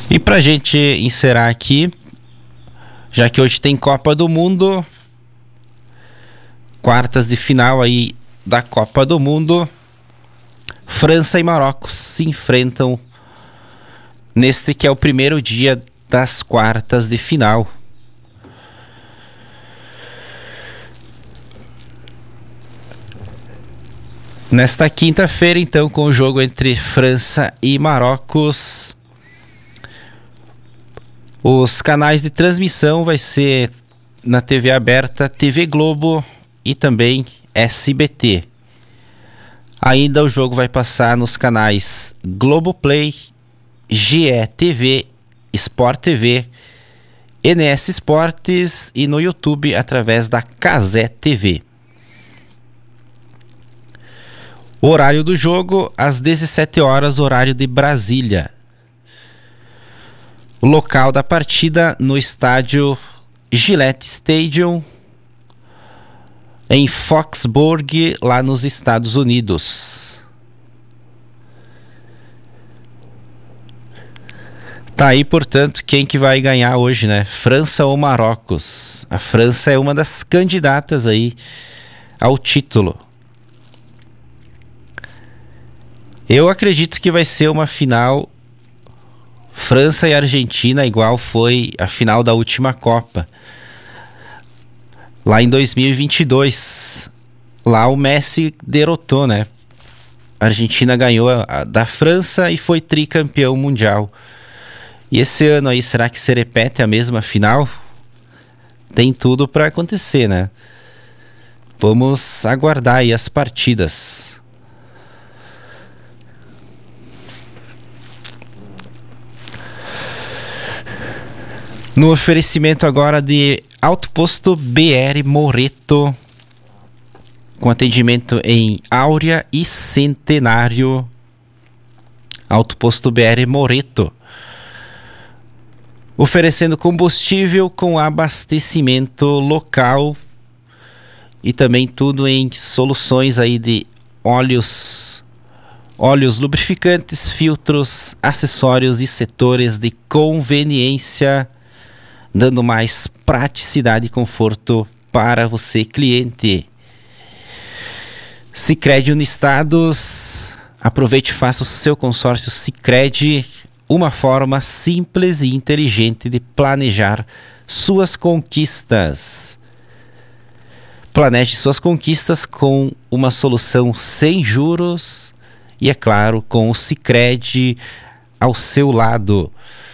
E pra gente encerrar aqui, já que hoje tem Copa do Mundo, quartas de final aí da Copa do Mundo, França e Marrocos se enfrentam neste que é o primeiro dia das quartas de final. Nesta quinta-feira, então, com o jogo entre França e Marrocos, os canais de transmissão vai ser na TV aberta, TV Globo e também SBT. Ainda o jogo vai passar nos canais Globoplay, GE TV, Sport TV, NS Esportes e no YouTube através da Cazé TV. O horário do jogo, às 17 horas, horário de Brasília. O local da partida no estádio Gillette Stadium, em Foxburg, lá nos Estados Unidos. Tá aí, portanto, quem que vai ganhar hoje, né? França ou Marrocos? A França é uma das candidatas aí ao título. Eu acredito que vai ser uma final França e Argentina, igual foi a final da última Copa. Lá em 2022. Lá o Messi derrotou, né? A Argentina ganhou da França e foi tricampeão mundial. E esse ano aí, será que se repete a mesma final? Tem tudo para acontecer, né? Vamos aguardar aí as partidas. No oferecimento agora de Auto Posto BR Moreto, com atendimento em Áurea e Centenário. Auto Posto BR Moreto, oferecendo combustível com abastecimento local e também tudo em soluções aí de óleos lubrificantes, filtros, acessórios e setores de conveniência, dando mais praticidade e conforto para você, cliente. Sicredi Unistados, aproveite e faça o seu consórcio Sicredi, uma forma simples e inteligente de planejar suas conquistas. Planeje suas conquistas com uma solução sem juros e, é claro, com o Sicredi ao seu lado.